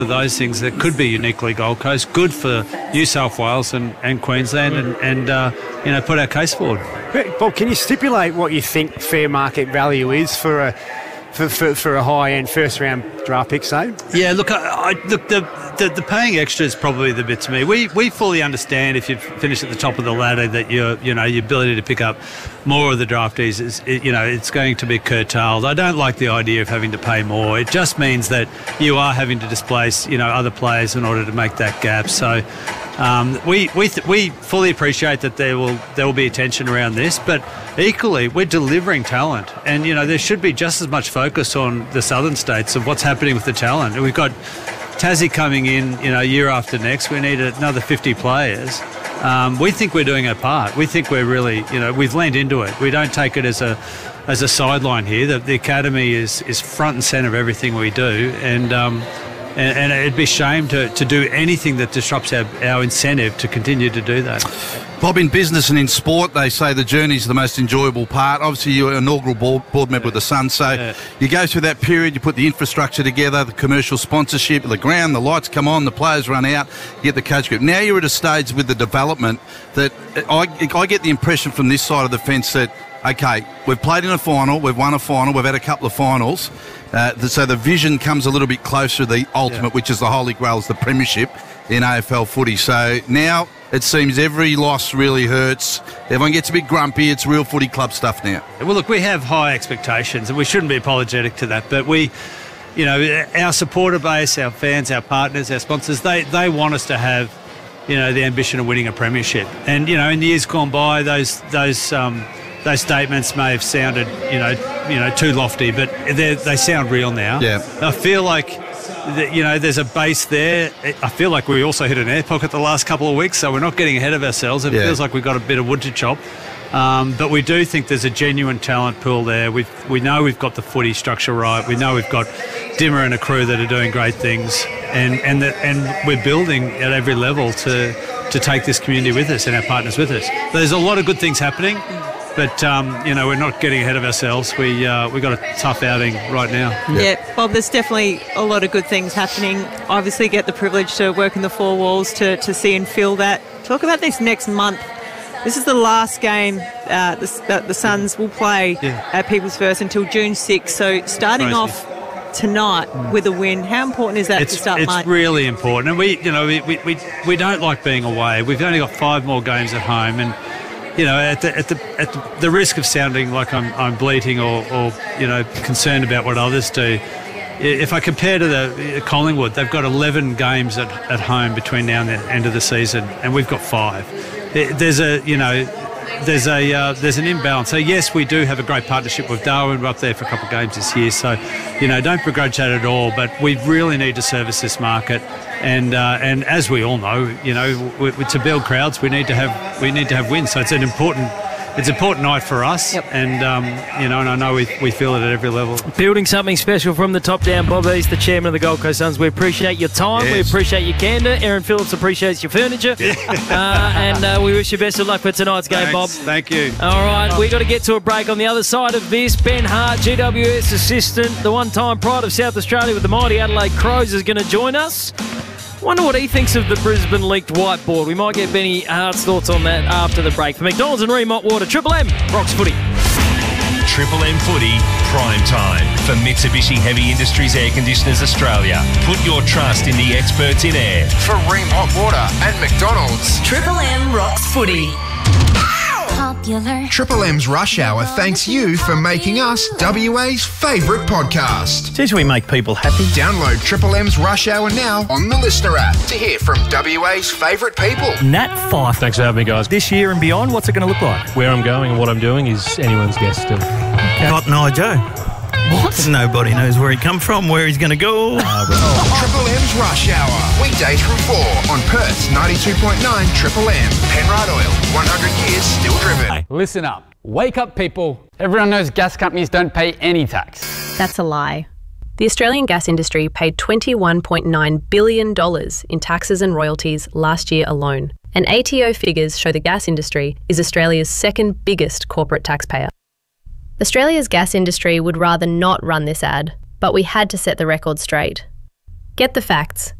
those things that could be uniquely Gold Coast, good for New South Wales and Queensland, and put our case forward. Bob, can you stipulate what you think fair market value is for a high-end first-round draft pick, say? Yeah, look, the paying extra is probably the bit to me. We fully understand if you finish at the top of the ladder that your ability to pick up more of the draftees is, it's going to be curtailed. I don't like the idea of having to pay more. It just means that you are having to displace, other players in order to make that gap. So we fully appreciate that there will be attention around this, but equally we're delivering talent, and there should be just as much focus on the southern states of what's happening with the talent. And we've got Tassie coming in, year after next. We need another 50 players. We think we're doing our part. We think we're really, we've leaned into it. We don't take it as a sideline here. The academy is front and centre of everything we do, and it'd be a shame to do anything that disrupts our incentive to continue to do that. Bob, in business and in sport, they say the journey's the most enjoyable part. Obviously, you're an inaugural board member with the Suns, so you go through that period, you put the infrastructure together, the commercial sponsorship, the ground, the lights come on, the players run out, you get the coach group. Now you're at a stage with the development that I get the impression from this side of the fence that, okay, we've played in a final, we've won a final, we've had a couple of finals, so the vision comes a little bit closer to the ultimate, which is the holy grail, is the premiership in AFL footy. So now it seems every loss really hurts. Everyone gets a bit grumpy. It's real footy club stuff now. Well, look, we have high expectations, and we shouldn't be apologetic to that. But our supporter base, our fans, our partners, our sponsors, they want us to have, the ambition of winning a premiership. And in the years gone by, those statements may have sounded, too lofty, but they sound real now. Yeah. I feel like there's a base there. I feel like we also hit an air pocket the last couple of weeks, so we're not getting ahead of ourselves. It feels like we've got a bit of wood to chop. But we do think there's a genuine talent pool there. We know we've got the footy structure right. We know we've got Dimmer and a crew that are doing great things, and we're building at every level to take this community with us and our partners with us. There's a lot of good things happening. But, we're not getting ahead of ourselves. We've got a tough outing right now. Yeah, Bob, there's definitely a lot of good things happening. Obviously get the privilege to work in the four walls to see and feel that. Talk about this next month. This is the last game that the Suns will play at People's First until June 6th. So starting off tonight with a win, how important is that to start March? It's really important. And we don't like being away. We've only got 5 more games at home, and at the risk of sounding like I'm bleating or concerned about what others do, if I compare to the Collingwood, they've got 11 games at home between now and the end of the season, and we've got 5. There's an imbalance. So yes, we do have a great partnership with Darwin. We're up there for a couple of games this year, so don't begrudge that at all. But we really need to service this market, and as we all know, to build crowds, we need to have wins. So it's an important night for us, and and I know we feel it at every level. Building something special from the top down. Bob East, the chairman of the Gold Coast Suns. We appreciate your time. Yes. We appreciate your candour. Aaron Phillips appreciates your furniture, and we wish you best of luck for tonight's game, Bob. Thank you. All right, we got to get to a break. On the other side of this, Ben Hart, GWS assistant, the one-time pride of South Australia with the mighty Adelaide Crows, is going to join us. Wonder what he thinks of the Brisbane leaked whiteboard. We might get Benny Hart's thoughts on that after the break. For McDonald's and Remont Water, Triple M rocks footy. Triple M Footy, prime time for Mitsubishi Heavy Industries Air Conditioners Australia. Put your trust in the experts in air. For Remont Water and McDonald's. Triple M rocks footy. Popular. Triple M's Rush Hour thanks you for making us WA's favourite podcast. Says we make people happy. Download Triple M's Rush Hour now on the Listener app to hear from WA's favourite people. Nat Fife. Thanks for having me, guys. This year and beyond, what's it going to look like? Where I'm going and what I'm doing is anyone's guess still. Cotton Eye Joe. What? Nobody knows where he come from, where he's going to go. Triple M's Rush Hour. Weekdays from 4 on Perth's 92.9 Triple M. Penrite Oil. 100 years still driven. Listen up. Wake up, people. Everyone knows gas companies don't pay any tax. That's a lie. The Australian gas industry paid $21.9 billion in taxes and royalties last year alone. And ATO figures show the gas industry is Australia's second biggest corporate taxpayer. Australia's gas industry would rather not run this ad, but we had to set the record straight. Get the facts.